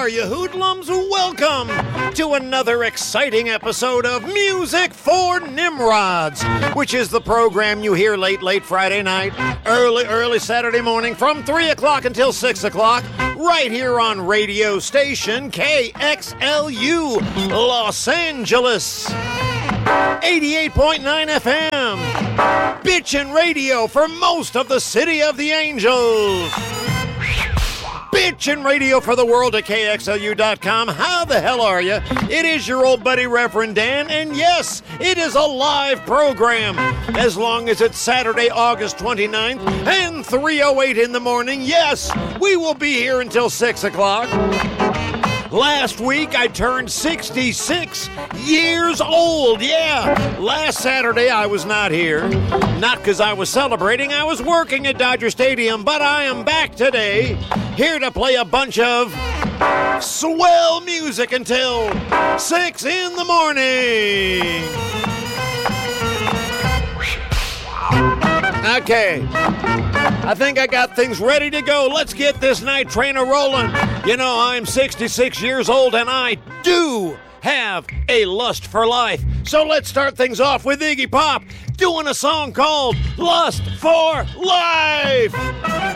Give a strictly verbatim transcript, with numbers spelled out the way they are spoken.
are you, hoodlums? Welcome to another exciting episode of Music for Nimrods, which is the program you hear late, late Friday night, early, early Saturday morning from three o'clock until six o'clock, right here on radio station K X L U, Los Angeles. eighty-eight point nine F M, bitchin' radio for most of the City of the Angels. Bitchin' radio for the world at K X L U dot com. How the hell are you? It is your old buddy Reverend Dan, and yes, it is a live program. As long as it's Saturday, August twenty-ninth, and three oh eight in the morning, yes, we will be here until six o'clock. Last week, I turned sixty-six years old, yeah. Last Saturday, I was not here. Not because I was celebrating, I was working at Dodger Stadium, but I am back today, here to play a bunch of swell music until six in the morning. Okay, I think I got things ready to go. Let's get this night train a-rolling. You know, I'm sixty-six years old, and I do have a lust for life. So let's start things off with Iggy Pop doing a song called Lust for Life.